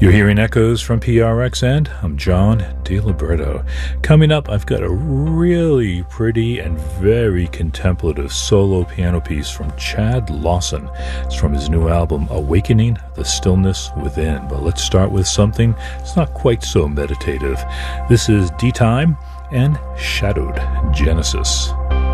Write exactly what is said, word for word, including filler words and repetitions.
You're hearing echoes from P R X, and I'm John DiLiberto. Coming up, I've got a really pretty and very contemplative solo piano piece from Chad Lawson. It's from his new album, Awakening the Stillness Within. But let's start with something that's not quite so meditative. This is D-Time and Shadowed Genesis.